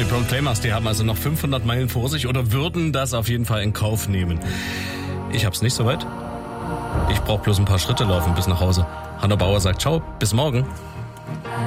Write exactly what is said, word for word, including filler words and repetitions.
Die Proclaimers, die haben also noch fünfhundert Meilen vor sich oder würden das auf jeden Fall in Kauf nehmen. Ich hab's nicht so weit. Ich brauche bloß ein paar Schritte laufen bis nach Hause. Hanno Bauer sagt ciao, bis morgen.